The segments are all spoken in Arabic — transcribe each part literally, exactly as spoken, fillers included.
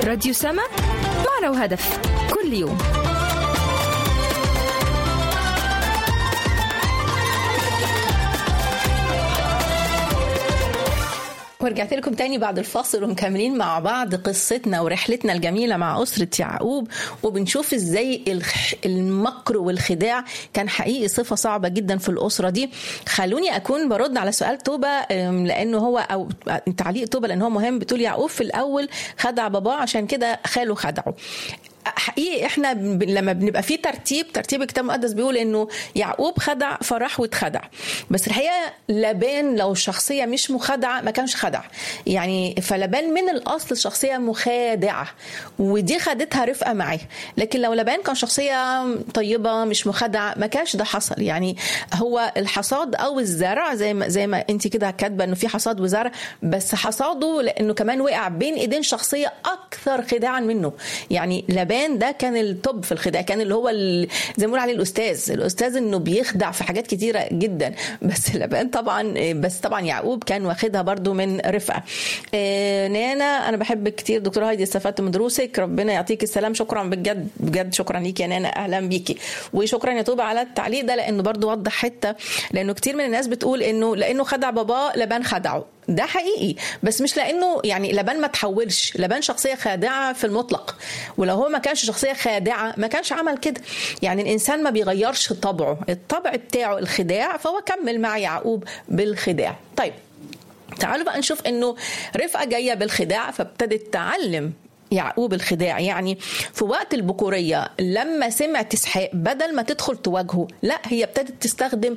راديو سما، معنى وهدف كل يوم. ورجعت لكم تاني بعد الفاصل ومكملين مع بعض قصتنا ورحلتنا الجميلة مع أسرة يعقوب، وبنشوف ازاي المكر والخداع كان حقيقي صفة صعبة جدا في الأسرة دي. خلوني أكون برد على سؤال توبة لأنه هو أو تعليق توبة لأنه هو مهم. بتقول يعقوب في الأول خدع باباه عشان كده خاله خدعه. حقيقي احنا لما بنبقى في ترتيب ترتيب الكتاب المقدس بيقول انه يعقوب خدع فراح واتخدع، بس الحقيقه لابان لو الشخصيه مش مخدعه ما كانش خدع يعني. فلابان من الاصل شخصيه مخادعه ودي خدتها رفقه معاه، لكن لو لابان كان شخصيه طيبه مش مخدعه ما كانش ده حصل. يعني هو الحصاد او الزرع زي ما زي ما انت كده كاتبه انه في حصاد وزرع، بس حصاده لانه كمان وقع بين ايدين شخصيه اكثر خداعا منه. يعني لابان ده كان التوب في الخداع، كان اللي هو زي ما بنقول عليه الاستاذ الاستاذ انه بيخدع في حاجات كتيره جدا. بس لابان طبعا بس طبعا يعقوب كان واخدها برضو من رفقه. آه نانا، انا بحبك كتير دكتور هايدي، استفدت من دروسك، ربنا يعطيك السلام. شكرا بجد بجد، شكرا ليكي يا نانا، اهلا بيكي. وشكرا يا توبه على التعليق ده لانه برضو وضح حته، لانه كتير من الناس بتقول انه لانه خدع باباه لابان خدعه. ده حقيقي، بس مش لانه يعني لابان ما تحولش. لابان شخصيه خادعه في المطلق، ولو هو ما كانش شخصيه خادعه ما كانش عمل كده. يعني الانسان ما بيغيرش طبعه، الطبع بتاعه الخداع، فهو كمل مع يعقوب بالخداع. طيب تعالوا بقى نشوف انه رفقه جايه بالخداع فابتدت تعلم يعقوب الخداع. يعني في وقت البكورية لما سمعت إسحاق بدل ما تدخل تواجهه، لا هي ابتدت تستخدم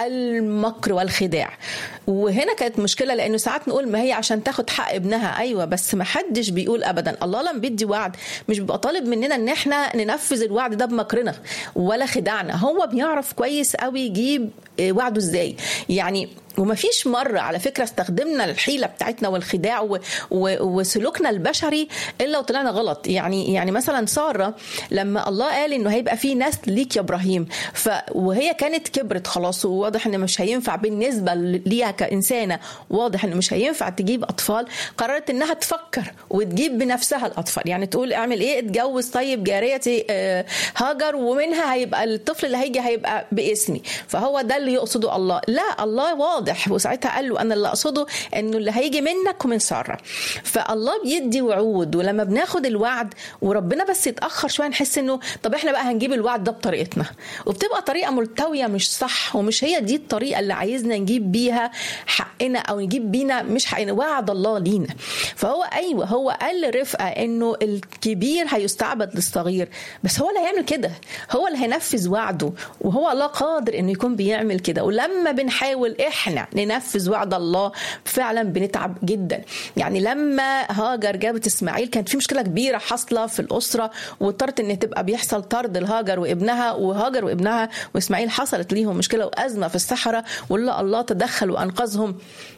المكر والخداع. وهنا كانت مشكلة، لأنه ساعات نقول ما هي عشان تاخد حق ابنها. أيوة، بس ما حدش بيقول أبدا الله لما بيدي وعد مش بيبقى طالب مننا ان احنا ننفذ الوعد ده بمكرنا ولا خداعنا. هو بيعرف كويس قوي يجيب وعده ازاي. يعني وما فيش مرة على فكرة استخدمنا الحيلة بتاعتنا والخداع و... و... وسلوكنا البشري إلا وطلعنا غلط. يعني يعني مثلا سارة لما الله قال إنه هيبقى في نسل ليك يا إبراهيم، ف... وهي كانت كبرت خلاص وواضح إنه مش هينفع بالنسبة ليها كإنسانة، واضح إنه مش هينفع تجيب أطفال، قررت إنها تفكر وتجيب بنفسها الأطفال. يعني تقول أعمل إيه، اتجوز طيب جاريتي هاجر ومنها هيبقى الطفل اللي هيجي هيبقى باسمي. فهو ده اللي يقصده الله. لا، الله واضح، وساعتها قال له أنا اللي أقصده إنه اللي هيجي منك ومن سارة. فالله بيدي وعود، ولما بناخد الوعد وربنا بس يتأخر شوية نحس إنه طب إحنا بقى هنجيب الوعد ده بطريقتنا، وبتبقى طريقة ملتوية مش صح، ومش هي دي الطريقة اللي عايزنا نجيب بيها حقنا أو نجيب بينا مش حقنا، وعد الله لينا. فهو أيوة هو قال لرفقة إنه الكبير هيستعبد للصغير، بس هو اللي هيعمل كده، هو اللي هينفذ وعده، وهو الله قادر إنه يكون بيعمل كده. ولما بنحاول إحنا ننفذ وعد الله فعلا بنتعب جدا. يعني لما هاجر جابت اسماعيل كانت في مشكله كبيره حاصله في الاسره، واضطرت ان تبقى بيحصل طرد الهاجر وابنها، وهاجر وابنها واسماعيل حصلت ليهم مشكله وازمه في الصحراء، ولا الله تدخل وانقذهم.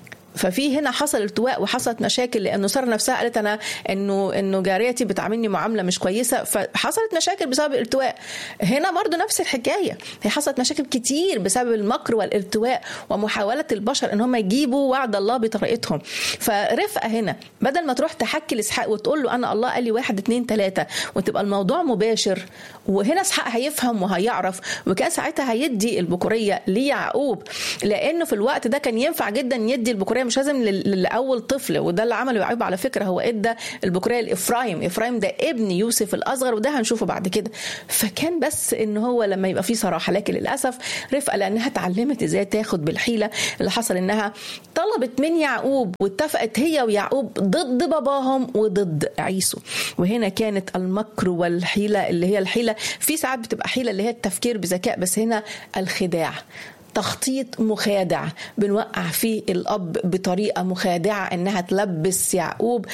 ففي هنا حصل التواء وحصلت مشاكل، لانه ساره نفسها قالت انا انه انه جاريتي بتعاملني معامله مش كويسه، فحصلت مشاكل بسبب الالتواء. هنا برضو نفس الحكايه، هي حصلت مشاكل كتير بسبب المكر والالتواء ومحاوله البشر ان هم يجيبوا وعد الله بطريقتهم. فرفقه هنا بدل ما تروح تحكي لاسحاق وتقول له انا الله قال لي واحد اتنين تلاته وتبقى الموضوع مباشر، وهنا اسحاق هيفهم وهيعرف، وكان ساعتها هيدي البكوريه ليعقوب، لانه في الوقت ده كان ينفع جدا يدي البكوريه مش لازم لأول طفل. وده اللي عمله يعقوب على فكرة، هو ادى البكورية لإفرايم. إفرايم ده ابن يوسف الأصغر، وده هنشوفه بعد كده. فكان بس إن هو لما يبقى فيه صراحة، لكن للأسف رفقة لأنها تعلمت إزاي تاخد بالحيلة، اللي حصل إنها طلبت من يعقوب واتفقت هي ويعقوب ضد باباهم وضد عيسو. وهنا كانت المكر والحيلة، اللي هي الحيلة في ساعات بتبقى حيلة اللي هي التفكير بذكاء، بس هنا الخداع، تخطيط مخادع بنوقع فيه الأب بطريقة مخادعة إنها تلبس يعقوب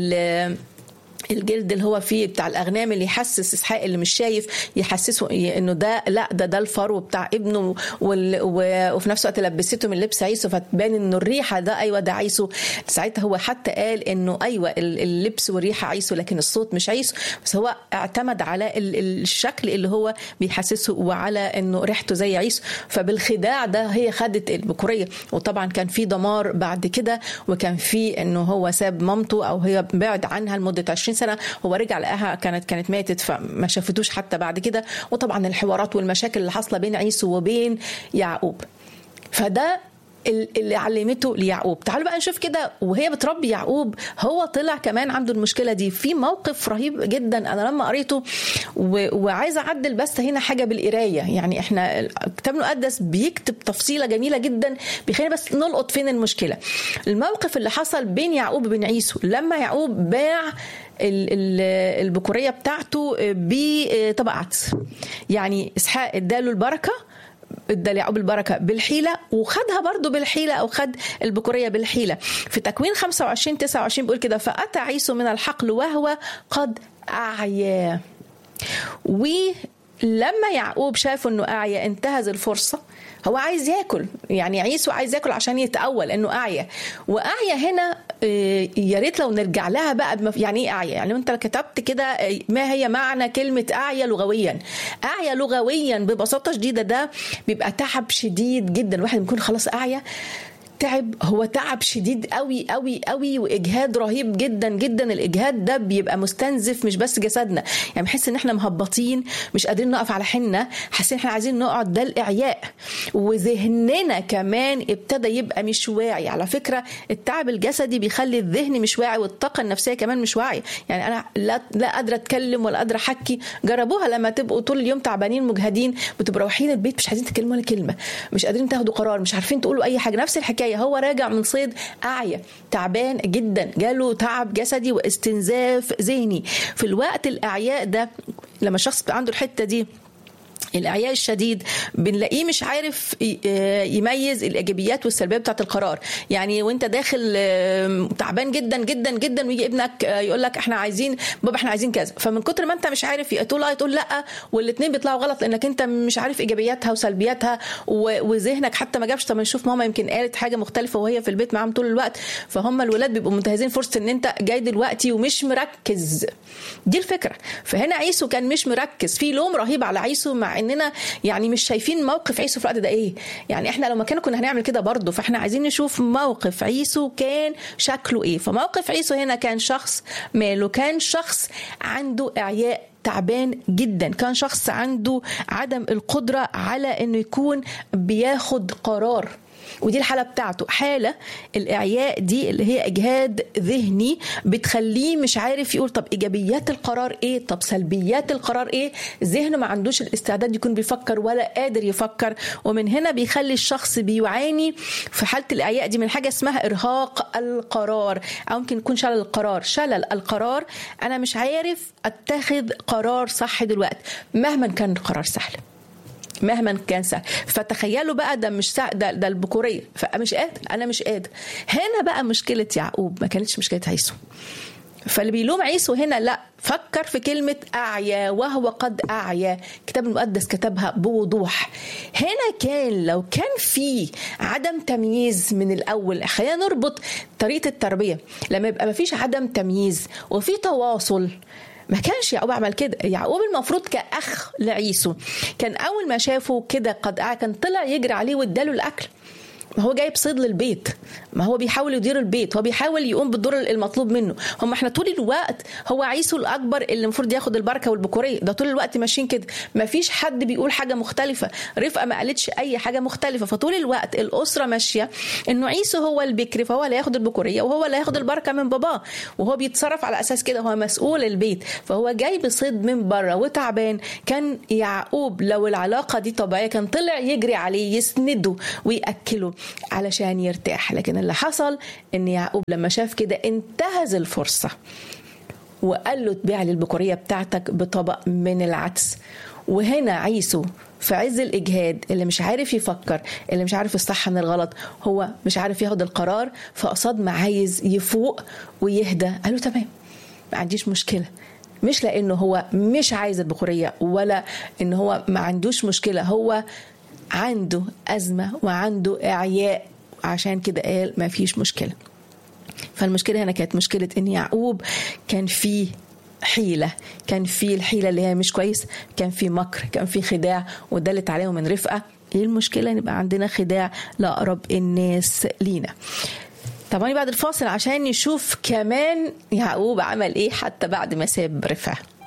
الجلد اللي هو فيه بتاع الأغنام، اللي يحسس إسحاق اللي مش شايف يحسسه إنه ده لا ده ده الفرو بتاع ابنه، وفي نفس الوقت لبسته من لبس عيسو فتبان إنه الريحة ده أيوة ده عيسو. ساعتها هو حتى قال إنه أيوة اللبس والريحة عيسو لكن الصوت مش عيسو، بس هو اعتمد على الشكل اللي هو بيحسسه وعلى إنه ريحته زي عيسو. فبالخداع ده هي خدت البكورية. وطبعا كان في دمار بعد كده، وكان في إنه هو ساب مامته أو هي بعد عنها لمدة عشرين سنة هو رجع لقاها كانت كانت ماتت فما شافتوش حتى بعد كده. وطبعا الحوارات والمشاكل اللي حاصلة بين عيسو وبين يعقوب، فده اللي علمته ليعقوب. تعالوا بقى نشوف كده وهي بتربي يعقوب هو طلع كمان عنده المشكلة دي. في موقف رهيب جدا أنا لما قريته وعايزة أعدل بس هنا حاجة بالقراية، يعني إحنا الكتاب المقدس بيكتب تفصيلة جميلة جدا بيخلينا بس نلقط فين المشكلة. الموقف اللي حصل بين يعقوب وبين عيسو لما يعقوب باع البكورية بتاعته بطبق عدس، يعني إسحاق اداله البركة، ادى ليعقوب البركه بالحيله وخدها برضو بالحيله او خد البكوريه بالحيله. في تكوين خمسة وعشرين تسعة وعشرين بيقول كده: فاتى عيسو من الحقل وهو قد اعيا. ولما يعقوب شاف انه اعيا انتهز الفرصه، هو عايز ياكل، يعني عيسو عايز ياكل عشان يتأول انه اعيا. واعيا هنا يا ريت لو نرجع لها بقى، يعني ايه اعيا؟ يعني انت كتبت كده ما هي معنى كلمه اعيا لغويا. اعيا لغويا ببساطه شديده ده بيبقى تعب شديد جدا، الواحد بيكون خلاص اعيا تعب، هو تعب شديد قوي قوي قوي واجهاد رهيب جدا جدا. الاجهاد ده بيبقى مستنزف مش بس جسدنا، يعني بنحس ان احنا مهبطين مش قادرين نقف على حنا، حاسين احنا عايزين نقعد، ده الاعياء. وذهننا كمان ابتدى يبقى مش واعي. على فكره التعب الجسدي بيخلي الذهن مش واعي والطاقه النفسيه كمان مش واعي. يعني انا لا لا قادره اتكلم ولا قادره احكي. جربوها لما تبقوا طول اليوم تعبانين مجهدين، بتبقوا رايحين البيت مش عايزين تتكلموا ولا كلمه، مش قادرين تاخدوا قرار، مش عارفين تقولوا اي حاجه. نفس الحكايه هو راجع من صيد اعيا تعبان جدا، جاله تعب جسدي واستنزاف ذهني. في الوقت الاعياء ده لما الشخص عنده الحته دي الإعياء الشديد بنلاقيه مش عارف يميز الإيجابيات والسلبيات بتاعة القرار. يعني وانت داخل تعبان جدا جدا جدا ويجي ابنك يقول لك احنا عايزين بابا احنا عايزين كذا، فمن كتر ما انت مش عارف تقول لا تقول لا، والاثنين بيطلعوا غلط لانك انت مش عارف ايجابياتها وسلبياتها وذهنك حتى ما جابش. طب نشوف ماما يمكن قالت حاجه مختلفه وهي في البيت معاهم طول الوقت، فهم الولاد بيبقوا منتهزين فرصه ان انت جاي دلوقتي ومش مركز. دي الفكره. فهنا عيسو كان مش مركز، في لوم رهيب على عيسو، مع اننا يعني مش شايفين موقف عيسو في الوقت ده ايه. يعني احنا لو مكانه كنا هنعمل كده برضه، فاحنا عايزين نشوف موقف عيسو كان شكله ايه. فموقف عيسو هنا كان شخص ماله، كان شخص عنده اعياء تعبان جدا، كان شخص عنده عدم القدرة على انه يكون بياخد قرار. ودي الحالة بتاعته، حالة الإعياء دي اللي هي إجهاد ذهني بتخليه مش عارف يقول طب إيجابيات القرار إيه، طب سلبيات القرار إيه. ذهنه ما عندوش الاستعداد يكون بيفكر ولا قادر يفكر. ومن هنا بيخلي الشخص بيعاني في حالة الإعياء دي من حاجة اسمها إرهاق القرار، أو ممكن يكون شلل القرار. شلل القرار، أنا مش عارف أتخذ قرار صح دلوقتي مهما كان القرار سهل، مهما كان سهل. فتخيلوا بقى ده مش سهل، ده, ده البكورية، فمش قادر، أنا مش قادر. هنا بقى مشكلة يعقوب، ما كانتش مشكلة عيسو. فاللي بيلوم عيسو هنا لا، فكر في كلمة أعيا وهو قد أعيا. الكتاب المقدس كتبها بوضوح. هنا كان لو كان في عدم تمييز من الأول، خلينا نربط طريقة التربية. لما يبقى ما فيش عدم تمييز وفي تواصل، ما كانش يعقوب عمل كده. يعقوب المفروض كأخ لعيسو كان أول ما شافه كده قد أعيا كان طلع يجري عليه واداله الأكل. ما هو جايب صيد للبيت، ما هو بيحاول يدير البيت، هو بيحاول يقوم بالدور المطلوب منه. هم احنا طول الوقت هو عيسو الأكبر اللي المفروض ياخد البركة والبكورية، ده طول الوقت ماشيين كده، ما فيش حد بيقول حاجة مختلفة. رفقة ما قالتش أي حاجة مختلفة. فطول الوقت الأسرة ماشية إنه عيسو هو البكري، فهو اللي ياخد البكورية وهو اللي ياخد البركة من باباه، وهو بيتصرف على أساس كده، هو مسؤول البيت. فهو جاي بصيد من بره وتعبان. كان يعقوب لو العلاقة دي طبيعية كان طلع يجري عليه يسنده ويأكله علشان يرتاح. لكن اللي حصل ان يعقوب لما شاف كده انتهز الفرصة وقال له تبيع لي البكورية بتاعتك بطبق من العدس. وهنا عيسو في عز الإجهاد، اللي مش عارف يفكر، اللي مش عارف الصح من الغلط، هو مش عارف ياخد القرار، فقصاد ما عايز يفوق ويهدى قال له تمام ما عنديش مشكلة. مش لأنه هو مش عايز البكورية ولا إنه هو ما عندوش مشكلة، هو عنده أزمة وعنده إعياء، عشان كده قال ما فيش مشكلة. فالمشكلة هنا كانت مشكلة إن يعقوب كان فيه حيلة، كان فيه الحيلة اللي هي مش كويس، كان فيه مكر، كان فيه خداع، ودلت عليه من رفقة. إيه المشكلة؟ نبقى عندنا خداع لأقرب الناس لينا. طبعا بعد الفاصل عشان نشوف كمان يعقوب عمل ايه حتى بعد ما ساب رفاه.